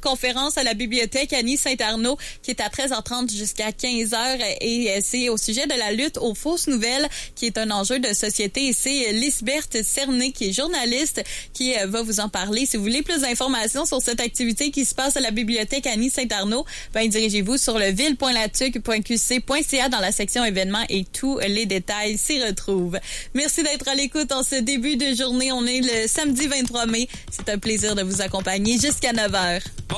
conférence à la bibliothèque Annie Saint-Arnaud qui est à 13h30 jusqu'à 15h et c'est au sujet de la lutte aux fausses nouvelles qui est un enjeu de société et c'est Lisbeth Cerné qui est journaliste qui va vous en parler. Si vous voulez plus d'informations sur cette activité qui se passe à la bibliothèque Annie Saint-Arnaud, dirigez-vous sur le ville.latuc.qc.ca dans la section événements et tous les détails s'y retrouvent. Merci d'être à l'écoute en ce début de journée. On est le samedi 23 mai. C'est un plaisir de vous accompagner jusqu'à 9h.